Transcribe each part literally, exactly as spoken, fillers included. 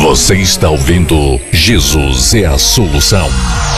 Você está ouvindo Jesus é a Solução.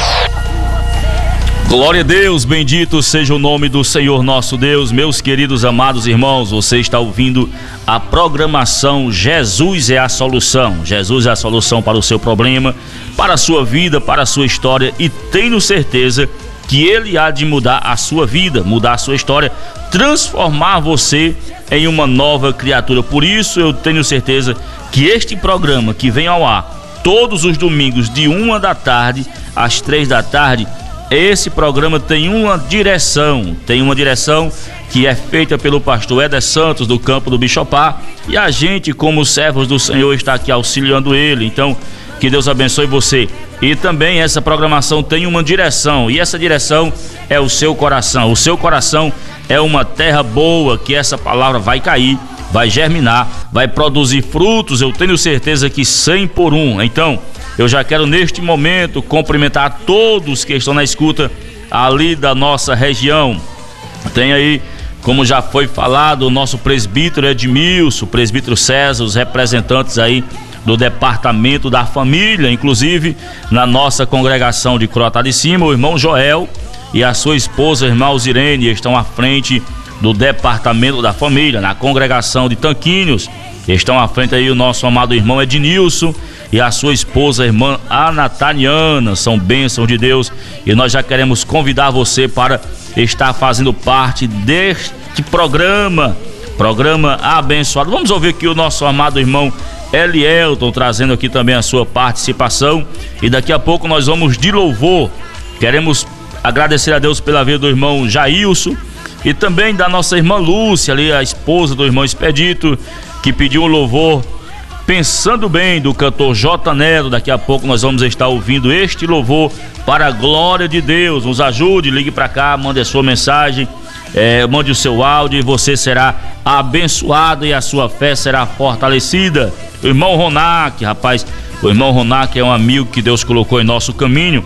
Glória a Deus, bendito seja o nome do Senhor nosso Deus. Meus queridos amados irmãos, você está ouvindo a programação Jesus é a Solução. Jesus é a solução para o seu problema, para a sua vida, para a sua história, e tenho certeza que Ele há de mudar a sua vida, mudar a sua história, transformar você em uma nova criatura. Por isso eu tenho certeza que este programa que vem ao ar todos os domingos de uma da tarde às três da tarde, esse programa tem uma direção, tem uma direção que é feita pelo pastor Éder Santos do Campo do Bichopá, e a gente, como servos do Senhor, está aqui auxiliando ele. Então, que Deus abençoe você. E também essa programação tem uma direção, e essa direção é o seu coração. O seu coração é uma terra boa, que essa palavra vai cair, vai germinar, vai produzir frutos, eu tenho certeza que cem por um. Então, eu já quero neste momento cumprimentar todos que estão na escuta ali da nossa região. Tem aí, como já foi falado, o nosso presbítero Edmilson, o presbítero César, os representantes aí do Departamento da Família, inclusive na nossa congregação de Croatá de Cima, o irmão Joel e a sua esposa, a irmã Alzirene, estão à frente do Departamento da Família. Na congregação de Tanquinhos estão à frente aí o nosso amado irmão Ednilson e a sua esposa, a irmã Anataniana. São bênçãos de Deus, e nós já queremos convidar você para estar fazendo parte deste programa, programa abençoado. Vamos ouvir aqui o nosso amado irmão Elielton trazendo aqui também a sua participação, e daqui a pouco nós vamos de louvor. Queremos agradecer a Deus pela vida do irmão Jailson e também da nossa irmã Lúcia, ali a esposa do irmão Expedito, que pediu um louvor Pensando Bem, do cantor J. Nero. Daqui a pouco nós vamos estar ouvindo este louvor para a glória de Deus. Nos ajude, ligue para cá, mande a sua mensagem, é, mande o seu áudio, e você será abençoado e a sua fé será fortalecida. O irmão Ronac, rapaz, o irmão Ronac é um amigo que Deus colocou em nosso caminho,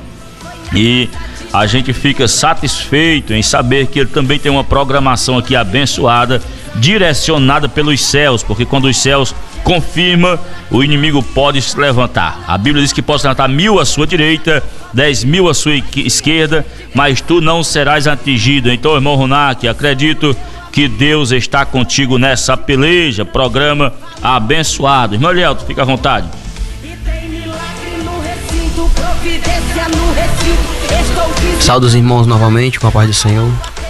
e a gente fica satisfeito em saber que ele também tem uma programação aqui abençoada, direcionada pelos céus, porque quando os céus confirma, o inimigo pode se levantar. A Bíblia diz que pode se levantar mil à sua direita, dez mil à sua esquerda, mas tu não serás atingido. Então, irmão Ronac, acredito que Deus está contigo nessa peleja. Programa abençoado. Irmão Elielton, fica à vontade. Saúde os irmãos novamente, com a paz do Senhor.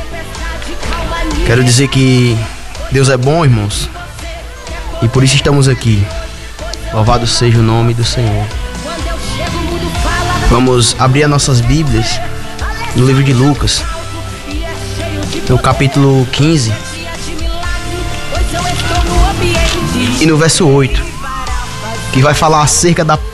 Quero dizer que Deus é bom, irmãos, e por isso estamos aqui. Louvado seja o nome do Senhor. Vamos abrir as nossas Bíblias no livro de Lucas, no capítulo quinze e no verso oito, que vai falar acerca da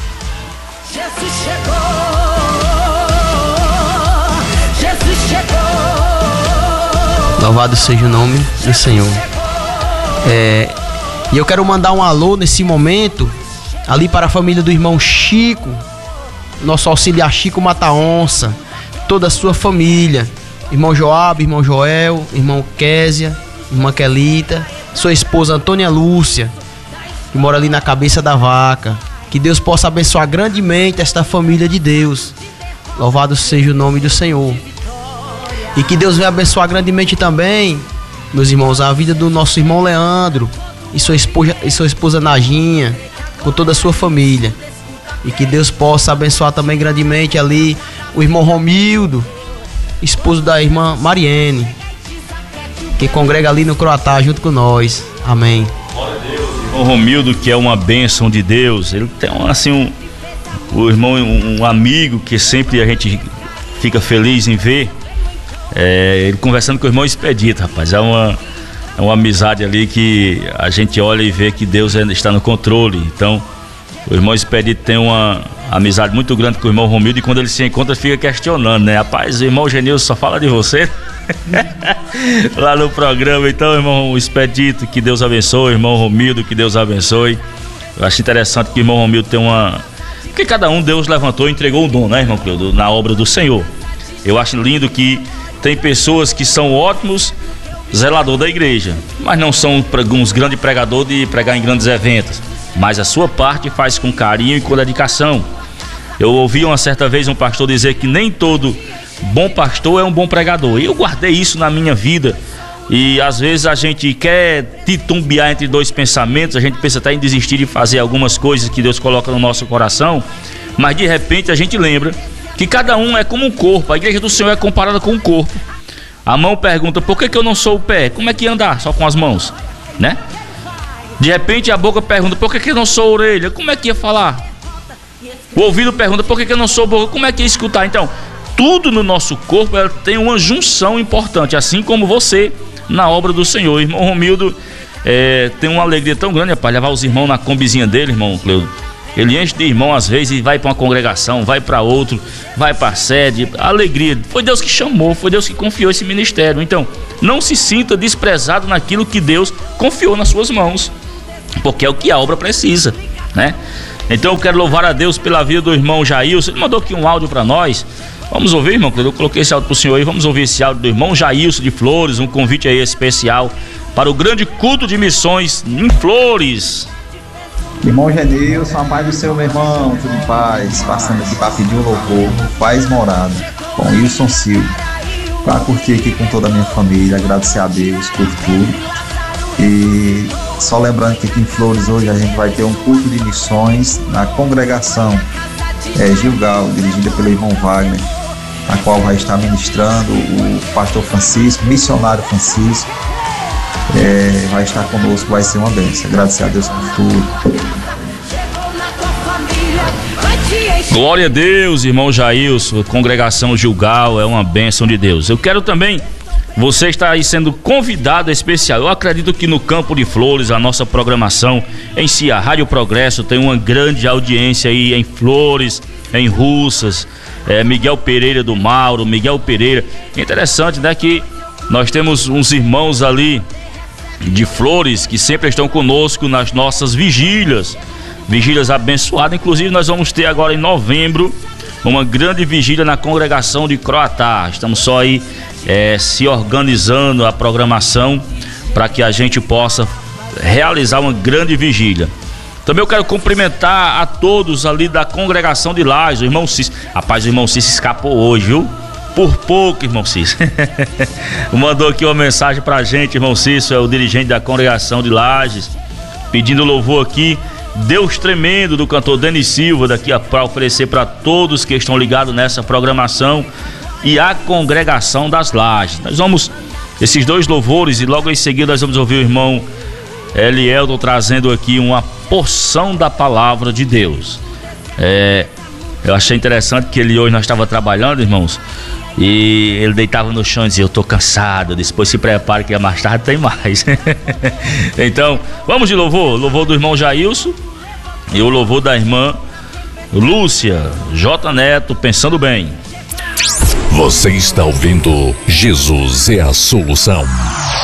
Louvado seja o nome do Senhor. É, e eu quero mandar um alô nesse momento ali para a família do irmão Chico, nosso auxiliar Chico Mata-Onça, toda a sua família, irmão Joab, irmão Joel, irmão Késia, irmã Quelita, sua esposa Antônia Lúcia, que mora ali na Cabeça da Vaca. Que Deus possa abençoar grandemente esta família de Deus. Louvado seja o nome do Senhor. E que Deus venha abençoar grandemente também, meus irmãos, a vida do nosso irmão Leandro e sua esposa, e sua esposa Najinha, com toda a sua família. E que Deus possa abençoar também grandemente ali o irmão Romildo, esposo da irmã Mariene, que congrega ali no Croatá junto com nós. Amém. Glória a Deus. O irmão Romildo, que é uma bênção de Deus, ele tem um, assim, um, o irmão, um, um amigo que sempre a gente fica feliz em ver. É, ele conversando com o irmão Expedito, rapaz, é uma, é uma amizade ali que a gente olha e vê que Deus está no controle. Então, o irmão Expedito tem uma amizade muito grande com o irmão Romildo, e quando ele se encontra fica questionando, né? Rapaz, o irmão Genilson só fala de você lá no programa. Então, irmão Expedito, que Deus abençoe. Irmão Romildo, que Deus abençoe. Eu acho interessante que o irmão Romildo tem uma... Porque cada um Deus levantou e entregou um dom, né, irmão Cleudo, na obra do Senhor. Eu acho lindo que tem pessoas que são ótimos zelador da igreja, mas não são uns grandes pregadores de pregar em grandes eventos. mas a sua parte faz com carinho e com dedicação. Eu ouvi uma certa vez um pastor dizer que nem todo bom pastor é um bom pregador. E eu guardei isso na minha vida. E às vezes a gente quer titubear entre dois pensamentos, a gente pensa até em desistir de fazer algumas coisas que Deus coloca no nosso coração, mas de repente a gente lembra que cada um é como um corpo. A igreja do Senhor é comparada com um corpo. A mão pergunta: por que que eu não sou o pé? Como é que ia andar só com as mãos, né? De repente a boca pergunta: por que que eu não sou a orelha? Como é que ia falar? O ouvido pergunta: por que que eu não sou a boca? Como é que ia escutar? Então, tudo no nosso corpo tem uma junção importante, assim como você na obra do Senhor. Irmão Romildo é, tem uma alegria tão grande, rapaz, levar os irmãos na combizinha dele, irmão Cleudo. Ele enche de irmão às vezes e vai para uma congregação, vai para outro, vai para a sede. Alegria, foi Deus que chamou, foi Deus que confiou esse ministério. Então, não se sinta desprezado naquilo que Deus confiou nas suas mãos, porque é o que a obra precisa, né? Então eu quero louvar a Deus pela vida do irmão Jailson. Ele mandou aqui um áudio para nós. Vamos ouvir, irmão Cleudo? Eu coloquei esse áudio pro senhor aí. Vamos ouvir esse áudio do irmão Jailson de Flores. Um convite aí especial para o grande culto de missões em Flores. Irmão Genilson, a paz do Senhor, meu irmão, tudo em paz. Passando aqui para pedir um louvor, Paz Morada, com Wilson Silva, para curtir aqui com toda a minha família, agradecer a Deus por tudo. E só lembrando que aqui em Flores hoje a gente vai ter um culto de missões na congregação é, Gilgal, dirigida pelo irmão Wagner, a qual vai estar ministrando o pastor Francisco, missionário Francisco. É, vai estar conosco, vai ser uma bênção. Agradecer a Deus por tudo. Glória a Deus, irmão Jailson. Congregação Gilgal é uma bênção de Deus. Eu quero também, você está aí sendo convidado especial. Eu acredito que no Campo de Flores, a nossa programação em si, a Rádio Progresso, tem uma grande audiência aí em Flores, em Russas, é, Miguel Pereira do Mauro, Miguel Pereira. Interessante, né, que nós temos uns irmãos ali de Flores que sempre estão conosco nas nossas vigílias, vigílias abençoadas. Inclusive nós vamos ter agora em novembro uma grande vigília na congregação de Croatá. Estamos só aí é, se organizando a programação para que a gente possa realizar uma grande vigília. Também eu quero cumprimentar a todos ali da congregação de Lages. O irmão Cis, rapaz, o irmão Cis escapou hoje, viu? Por pouco, irmão Cício. Mandou aqui uma mensagem pra gente, irmão Cício, é o dirigente da congregação de Lages, pedindo louvor aqui, Deus Tremendo, do cantor Denis Silva, daqui a para oferecer para todos que estão ligados nessa programação, e a congregação das Lages. Nós vamos, esses dois louvores, e logo em seguida nós vamos ouvir o irmão Elieldo trazendo aqui uma porção da palavra de Deus. É, eu achei interessante que ele hoje nós estava trabalhando, irmãos, e ele deitava no chão e dizia: eu tô cansado. Depois se prepare que mais tarde tem mais. Então, vamos de louvor. Louvor do irmão Jailson e o louvor da irmã Lúcia J. Neto, Pensando Bem. Você está ouvindo Jesus é a Solução.